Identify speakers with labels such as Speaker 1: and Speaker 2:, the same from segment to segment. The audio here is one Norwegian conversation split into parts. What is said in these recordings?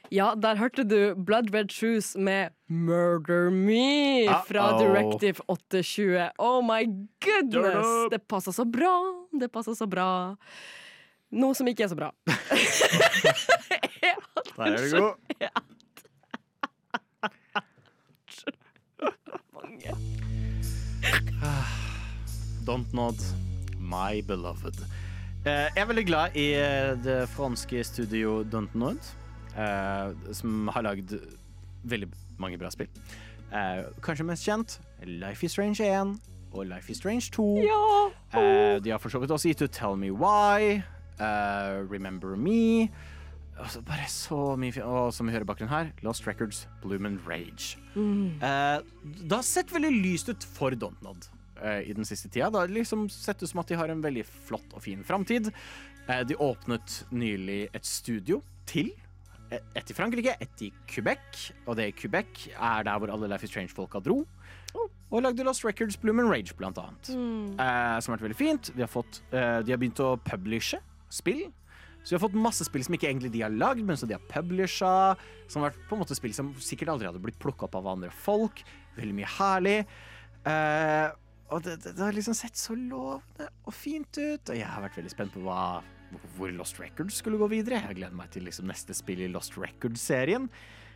Speaker 1: Ja, der hørte du Blood Red Shoes med Murder Me fra Directive 820. Oh my goodness! Det passer så bra. Det passer så bra. Noe som ikke er så bra.
Speaker 2: Der er du god. Don't Nod, my beloved. Jeg er veldig glad i det franske studio Don't Nod, som har lagd veldig mange bra spill. Kanskje mest kjent Life is Strange 1 og Life is Strange 2. De har for så vidt også gitt ut Tell Me Why, Remember Me, og så bare så mye og som vi hører i bakgrunnen her, Lost Records, Bloom and Rage. Det har sett veldig lyst ut for Don't Nod i den siste tida. Det har liksom sett ut som at de har en veldig flott og fin fremtid. De åpnet nylig et studio til. Et i Frankrike, et i Quebec. Og det i Quebec er der hvor alle Life is Strange-folka dro. Og lagde Lost Records, Bloom and Rage blant annet. Som har vært veldig fint. De har begynt å publishe spill. Så vi har fått masse spill som ikke egentlig de har lagd, men så de har publisha. Som har vært på en måte spill som sikkert aldri hadde blitt plukket opp av andre folk. Veldig mye herlig. Og det har liksom sett så lovende og fint ut. Og jeg har vært veldig spent på hvor Lost Records skulle gå videre. Jeg gleder meg til liksom neste spill i Lost Records-serien.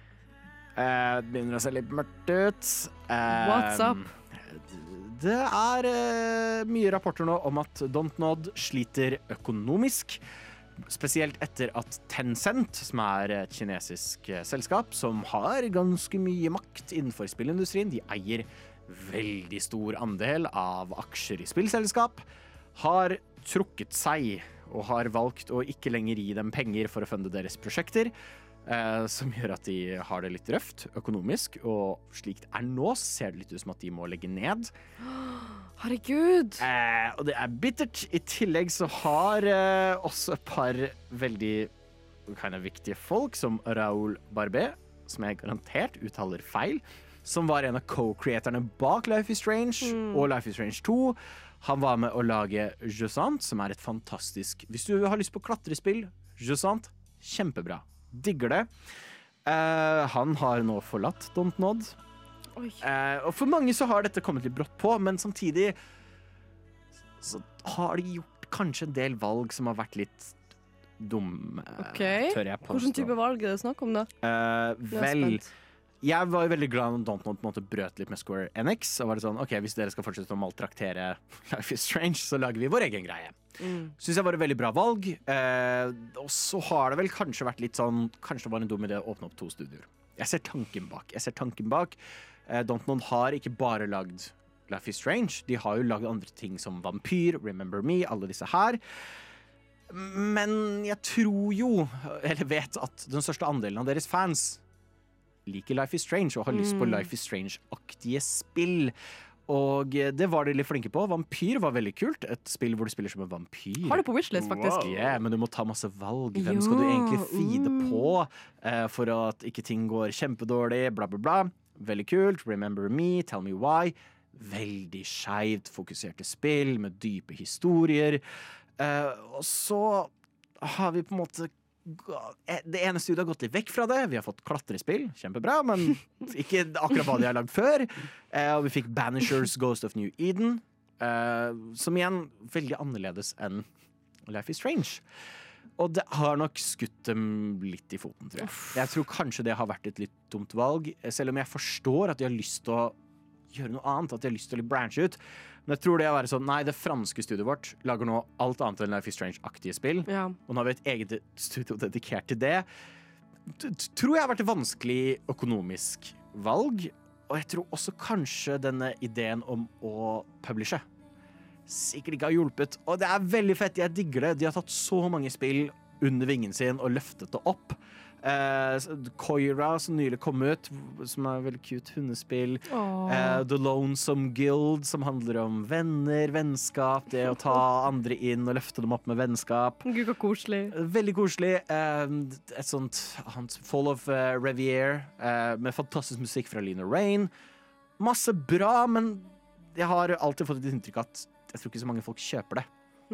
Speaker 2: Det begynner å se litt mørkt ut.
Speaker 1: What's up?
Speaker 2: Det er mye rapporter nå om at Don't Nod sliter økonomisk. Spesielt etter at Tencent, som er et kinesisk selskap, som har ganske mye makt innenfor spillindustrien, de eier veldig stor andel av aksjer i spillselskap, har trukket seg og har valgt å ikke lenger gi dem penger for å funde deres prosjekter, som gjør at de har det litt røft økonomisk, og slik det er nå, ser det litt ut som at de må legge ned.
Speaker 1: Herregud!
Speaker 2: Og det er bittert. I tillegg så har også et par veldig viktige folk, som Raoul Barbé, som jeg garantert uttaler feil, som var en av co-createrne bak Life is Strange og Life is Strange 2. Han var med å lage Jusant, som er et fantastisk... Hvis du har lyst på klatrespill, Jusant, kjempebra. Digger det. Han har nå forlatt Don't Nod. Og for mange så har dette kommet litt brått på, men samtidig så har de gjort kanskje en del valg som har vært litt dumme, tør jeg påstå.
Speaker 1: Hvilken type valg er det snakk om da?
Speaker 2: Jeg var jo veldig glad når Don't Nod på en måte brøt litt med Square Enix, og var det sånn, ok, hvis dere skal fortsette å maltraktere Life is Strange, så lager vi vår egen greie. Synes jeg var et veldig bra valg, og så har det vel kanskje vært litt sånn, kanskje det var en dum idé å åpne opp 2 studioer. Jeg ser tanken bak. Don't Nod har ikke bare lagd Life is Strange, de har jo lagd andre ting som Vampyr, Remember Me, alle disse her. Men jeg tror jo, eller vet at den største andelen av deres fans liker Life is Strange og har lyst på Life is Strange-aktige spill. Og det var de litt flinke på. Vampyr var veldig kult. Et spill hvor du spiller som en vampyr.
Speaker 1: Har det på wishlist, faktisk.
Speaker 2: Yeah, men du må ta masse valg. Hvem skal du egentlig feede på for at ikke ting går kjempedårlig, bla bla bla. Veldig kult. Remember Me, Tell Me Why. Veldig skjevt fokuserte spill med dype historier. Og så har vi på en måte det ene studiet har gått litt vekk fra det. Vi har fått klatrespill, kjempebra, men ikke akkurat hva de har lagd før. Og vi fikk Banishers Ghost of New Eden, som igjen veldig annerledes enn Life is Strange. Og det har nok skutt dem litt i foten, tror jeg. Jeg tror kanskje det har vært et litt dumt valg, selv om jeg forstår at de har lyst til å gjøre noe annet, at de har lyst til å branche ut. Men jeg tror det å være sånn, nei, det franske studiet vårt lager nå alt annet enn Life is Strange-aktige spill, og nå har vi et eget studio dedikert til det. Tror jeg har vært et vanskelig økonomisk valg, og jeg tror også kanskje denne ideen om å publishe sikkert ikke har hjulpet, og det er veldig fett, jeg digger det. De har tatt så mange spill under vingen sin og løftet det opp. Koira, som nylig kom ut, som er veldig cute hundespill. The Lonesome Guild, som handler om venner, vennskap, det å ta andre inn og løfte dem opp med vennskap.
Speaker 1: Gud, hva koselig.
Speaker 2: Veldig koselig. Et sånt Fall of Revier, med fantastisk musikk fra Lena Rain. Masse bra, men jeg har alltid fått et inntrykk at jeg tror ikke så mange folk kjøper det.
Speaker 1: Nei.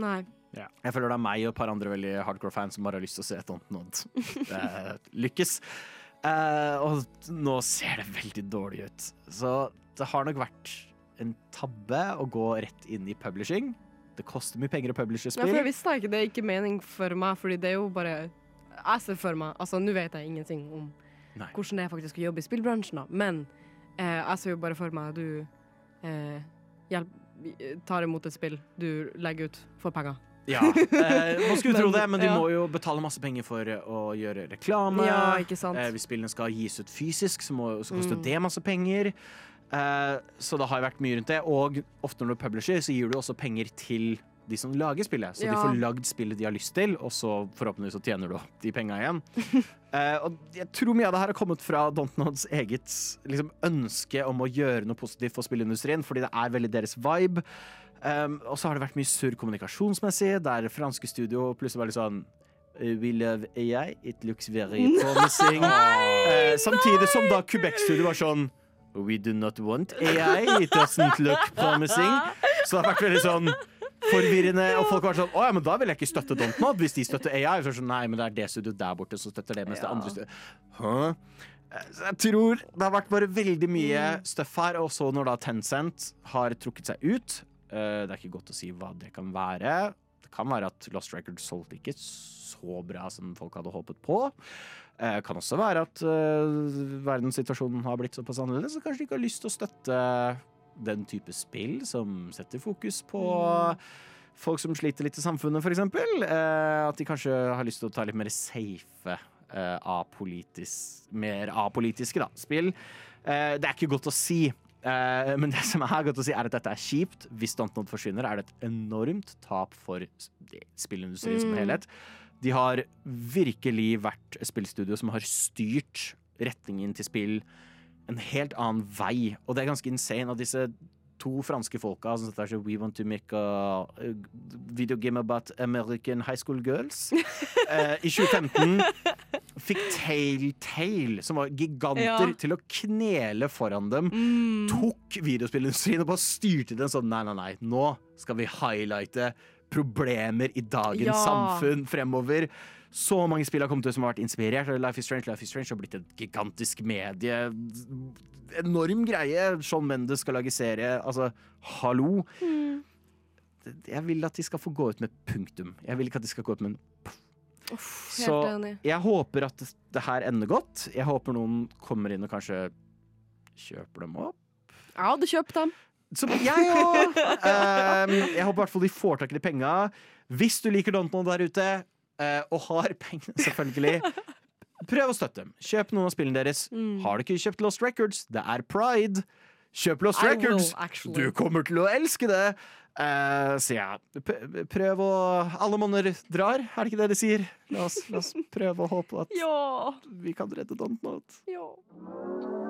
Speaker 2: Ja. Jeg føler det meg og et par andre veldig hardcore fans som bare har lyst til å se Dontnod lykkes. Og nå ser det veldig dårlig ut. Så det har nok vært en tabbe å gå rett inn i publishing. Det koster mye penger å publishe spill.
Speaker 1: Ja, for jeg visste ikke, det er ikke mening for meg, fordi det er jo bare jeg ser for meg, altså nå vet jeg ingenting om hvordan det er faktisk å jobbe i spillbransjen, da. Men jeg ser jo bare for meg at du tar imot et spill du legger ut for penger.
Speaker 2: Ja, man skulle tro det, men de må jo betale masse penger for å gjøre reklame.
Speaker 1: Ja, ikke sant.
Speaker 2: Hvis spillene skal gis ut fysisk, så koster det masse penger. Så det har vært mye rundt det. Og ofte når du publisher, så gir du også penger til de som lager spillet. Så de får lagd spillet de har lyst til, og så forhåpentligvis så tjener du de pengene igjen. Og jeg tror mye av det her har kommet fra Dontnods eget liksom, ønske om å gjøre noe positivt for spillindustrien, fordi det er veldig deres vibe. Og så har det vært mye surr kommunikasjonsmessig, der franske studio plutselig var litt sånn We love AI, it looks very promising. Samtidig som da Quebec Studio var sånn We do not want AI, it doesn't look promising. Så det har vært veldig sånn forvirrende, og folk har vært sånn Å ja, men da vil jeg ikke støtte Dontnod hvis de støtter AI. Så sånn, nei, men det er det studioet der borte som støtter det, mens det andre studioet Så jeg tror det har vært bare veldig mye stuff her, og så når da Tencent har trukket seg ut det er ikke godt å si hva det kan være. Det kan være at Lost Records solgte ikke så bra som folk hadde håpet på. Kan også være at verdenssituasjonen har blitt såpass annerledes, så kanskje de ikke har lyst til å støtte den type spill som setter fokus på folk som sliter litt i samfunnet, for eksempel. At de kanskje har lyst til å ta litt mer safe, mer apolitiske da, spill. Det er ikke godt å si. Men det som er godt å si er at dette er kjipt. Hvis Dontnod forsvinner, er det et enormt tap for spillindustrien som helhet. De har virkelig vært et spillstudio som har styrt retningen til spill en helt annen vei. Og det er ganske insane at disse to franske folka som sitter her, We want to make a video game about American high school girls. I 2015 fikk Telltale, som var giganter, til å knele foran dem. Tok videospillindustrien og bare styrte den sånn, nei, nå skal vi highlighte problemer i dagens samfunn fremover. Så mange spill har kommet ut som har vært inspirert av Life is Strange. Life is Strange har blitt et gigantisk medie. Enorm greie. Shawn Mendes skal lage serie. Altså, hallo. Jeg vil at de skal få gå ut med punktum. Jeg vil ikke at de skal gå ut med en så jeg håper at det her ender godt. Jeg håper noen kommer inn og kanskje kjøper dem opp.
Speaker 1: Jeg hadde kjøpt dem.
Speaker 2: Så jeg òg. Jeg håper i hvert fall de får tak i de penga. Hvis du liker Dontnod der ute og har penger, selvfølgelig, prøv å støtte dem. Kjøp noen av spillene deres. Har du ikke kjøpt Lost Records? Det er Pride. Kjøp Lost Records. Du kommer til å elske det. Så ja, prøv å alle monner drar, er det ikke det de sier? La oss prøve å håpe at vi kan redde Dontnod.